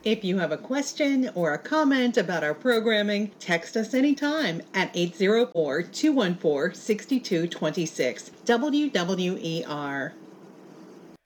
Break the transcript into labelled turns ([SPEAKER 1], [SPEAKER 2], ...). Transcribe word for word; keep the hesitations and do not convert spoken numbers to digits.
[SPEAKER 1] If you have a question or a comment about our programming, text us anytime at eight zero four, two one four, six two two six. W W E R.